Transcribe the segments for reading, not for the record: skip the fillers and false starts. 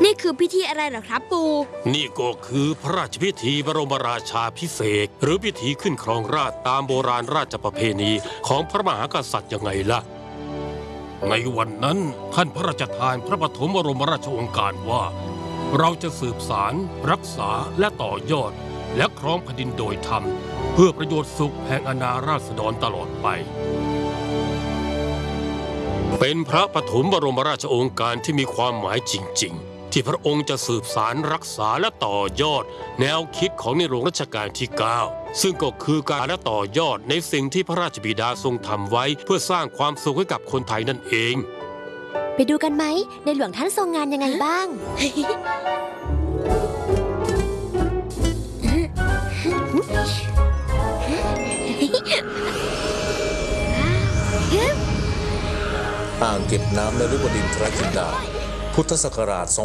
นี่คือพิธีอะไรเหรอครับปู่นี่ก็คือพระราชพิธีบรมราชาภิเษกหรือพิธีขึ้นครองราชย์ตามโบราณราชประเพณีของพระมหากษัตริย์ยังไงล่ะในวันนั้นท่านพระราชทานพระปฐมบรมราชโองการว่าเราจะสืบสารรักษาและต่อยอดและครองแผ่นดินโดยธรรมเพื่อประโยชน์สุขแห่งอาณาราษฎรตลอดไปเป็นพระปฐมบรมราชโองการที่มีความหมายจริงๆที่พระองค์จะสืบสารรักษาและต่อยอดแนวคิดของในหลวงรัชกาลที่ 9ซึ่งก็คือการและต่อยอดในสิ่งที่พระราชบิดาทรงทำไว้เพื่อสร้างความสุขให้กับคนไทยนั่นเองไปดูกันไหมในหลวงท่านทรงงานยังไงบ้างอ่างเก็บน้ำนฤบดินทรจินดาพุทธศักราช 2561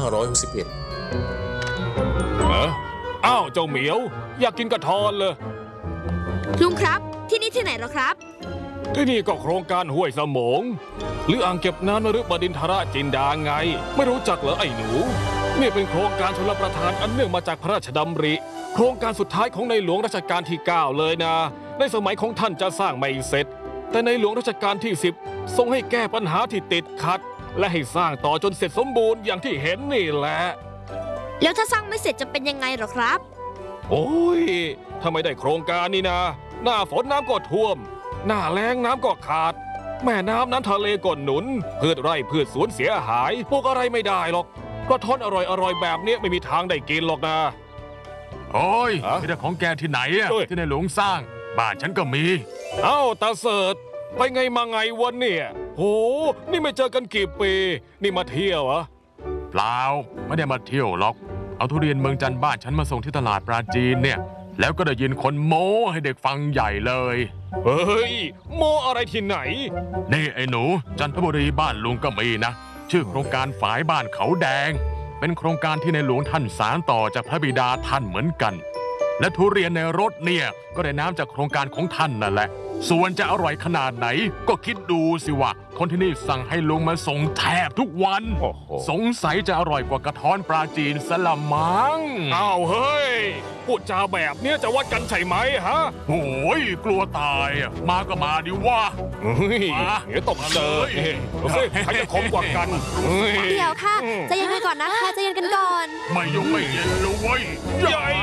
อ้าวเจ้าเหมียวอยากกินกระทอนเลยลุงครับที่นี่ที่ไหนหรอครับที่นี่ก็โครงการห้วยสมงหรืออ่างเก็บน้ำนฤบดินทรจินดาไงไม่รู้จักเหรอไอ้หนูนี่เป็นโครงการชลประทานอันเนื่องมาจากพระราชดำริโครงการสุดท้ายของในหลวงรัชกาลที่ 9เลยนะในสมัยของท่านจะสร้างไม่เสร็จแต่ในหลวงรัชกาลที่ 10ทรงให้แก้ปัญหาที่ติดขัดและให้สร้างต่อจนเสร็จสมบูรณ์อย่างที่เห็นนี่แหละแล้วถ้าสร้างไม่เสร็จจะเป็นยังไงหรอครับโอ้ยถ้าไม่ได้โครงการนี้นะหน้าฝนน้ำก็ท่วมหน้าแล้งน้ำก็ขาดแม่น้ำน้ำทะเลก็หนุนพืชไร่พืชสวนเสียหายปลูกอะไรไม่ได้หรอกกระท้อนอร่อยแบบนี้ไม่มีทางได้กินหรอกนะโอ้ยไม่ได้ของแกที่ไหนอะที่ในหลวงสร้างบ้านฉันก็มีเอ้าตาเสิร์ชไปไงมาไงวันเนี่ยโหนี่ไม่เจอกันกี่ปีนี่มาเที่ยวเหรอเปล่าไม่ได้มาเที่ยวหรอกเอาทุเรียนเมืองจันทร์บ้านฉันมาส่งที่ตลาดปราจีนเนี่ยแล้วก็ได้ยินคนโม้ให้เด็กฟังใหญ่เลยเฮ้ยโม้อะไรที่ไหนนี่ไอ้หนูจันทบุรีบ้านลุงก็มีนะชื่อโครงการฝายบ้านเขาแดงเป็นโครงการที่ในหลวงท่านสานต่อจากพระบิดาท่านเหมือนกันและทุเรียนในรถเนี่ยก็ได้น้ำจากโครงการของท่านนั่นแหละส่วนจะอร่อยขนาดไหนก็คิดดูสิว่าคนที่นี่สั่งให้ลุงมาส่งแทบทุกวันสงสัยจะอร่อยกว่ากระท้อนปลาจีนสละมังอ้าวเฮ้ยพูดจาแบบนี้จะวัดกันใช่ไหมฮะโอ้ยกลัวตายมาก็มาดิว่าเดี๋ยวตบเจอดูสิใครจะคมกว่ากันเดี๋ยวค่ะใจเย็นกันก่อนนะคะใจเย็นกันก่อนไม่ยงไม่เย็นเลยเว้ยใหญ่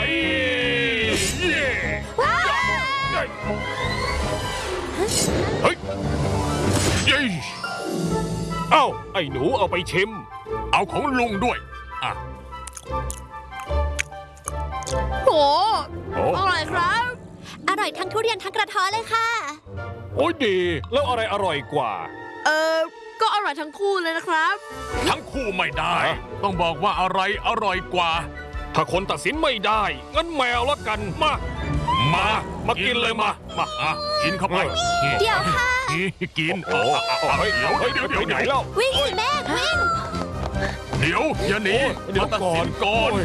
เฮ้ยเอ้าไอ้หนูเอาไปชิมเอาของลุงด้วยอ่ะโหอร่อยครับอร่อยทั้งทุเรียนทั้งกระท้อนเลยค่ะโอ้ยดีแล้วอะไรอร่อยกว่าก็อร่อยทั้งคู่เลยนะครับทั้งคู่ไม่ได้ต้องบอกว่าอะไรอร่อยกว่าถ้าคนตัดสินไม่ได้งั้นแมวละกันมากินเลยมากินเข้าไปเดี๋ยวค่ะกินเดี๋ยวไหนเล่าวิ่งสิแม่วิ่งเดี๋ยวอย่าหนีมาตัดสินก่อน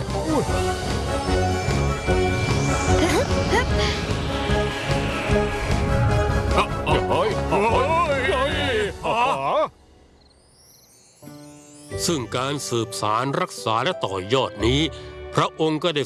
ซึ่งการสืบสารรักษาและต่อยอดนี้พระองค์ก็ได้